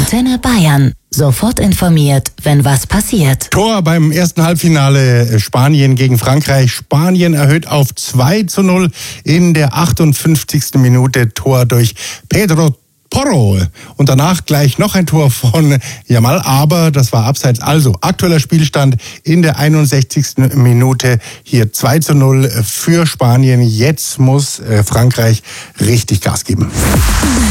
Antenne Bayern. Sofort informiert, wenn was passiert. Tor beim ersten Halbfinale Spanien gegen Frankreich. Spanien erhöht auf 2:0 in der 58. Minute. Tor durch Pedro Porro. Und danach gleich noch ein Tor von Yamal, aber das war abseits. Also aktueller Spielstand in der 61. Minute. Hier 2:0 für Spanien. Jetzt muss Frankreich richtig Gas geben.